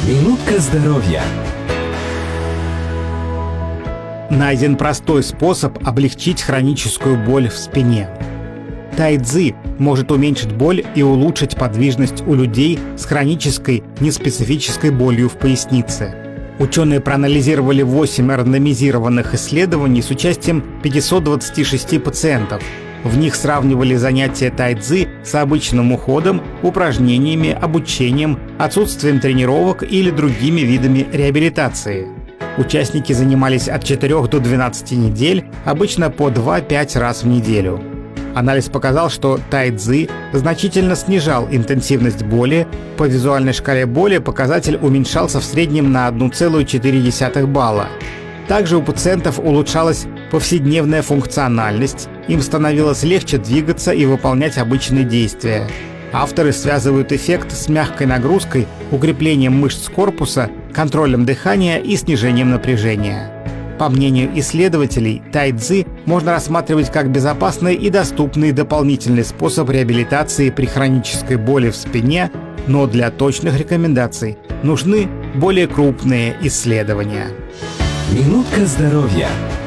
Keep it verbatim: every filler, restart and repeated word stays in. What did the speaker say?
Минутка здоровья. Найден простой способ облегчить хроническую боль в спине. Тайцзи может уменьшить боль и улучшить подвижность у людей с хронической неспецифической болью в пояснице. Ученые проанализировали восемь рандомизированных исследований с участием пятисот двадцати шести пациентов. В них сравнивали занятия тайцзи с обычным уходом, упражнениями, обучением, отсутствием тренировок или другими видами реабилитации. Участники занимались от четырёх до двенадцати недель, обычно по два-пять раз в неделю. Анализ показал, что тайцзи значительно снижал интенсивность боли. По визуальной шкале боли показатель уменьшался в среднем на одна целая четыре десятых балла. Также у пациентов улучшалась повседневная функциональность, им становилось легче двигаться и выполнять обычные действия. Авторы связывают эффект с мягкой нагрузкой, укреплением мышц корпуса, контролем дыхания и снижением напряжения. По мнению исследователей, тайцзи можно рассматривать как безопасный и доступный дополнительный способ реабилитации при хронической боли в спине, но для точных рекомендаций нужны более крупные исследования. Минутка здоровья.